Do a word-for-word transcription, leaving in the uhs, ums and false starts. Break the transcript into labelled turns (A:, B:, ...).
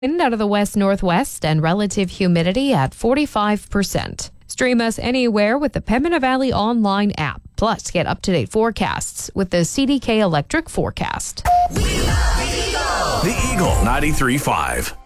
A: Wind out of the west-northwest and relative humidity at forty-five percent. Stream us anywhere with the Pembina Valley online app. Plus, get up-to-date forecasts with the C D K Electric Forecast.
B: We love the Eagle. The Eagle ninety-three point five.